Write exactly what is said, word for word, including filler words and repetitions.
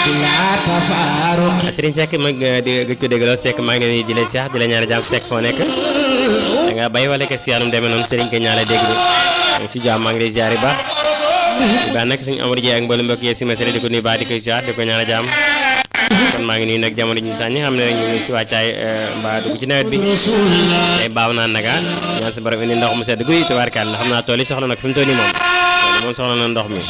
Serigne Seck ma di gëj ko déggaloo Seck maa ngi leen di jëlee Cheikh di la ñaanal jàmm Seck foo nekk da nga bay wala kes yaanum demee noonu Serigne ko ñaanal déglu ci jàmm maa ngi lay ziar ba ba nag suñu Amadou Dieng ak mboolem mbokk yi si ma di ko nuyu ba di ko ziar di ko ñaanal jàmm kon maa ngi nuyu nag jamono ji sax ñi xam ne ñu ngi ci wàccaay mbaa dugg ci nawet bi tey baaw naan naga ñaan sa borom indi ndox mu sedd guy tubaarkàlla xam naa tool yi soxla nag fi mu toll nii moom moom soxla na ndox mi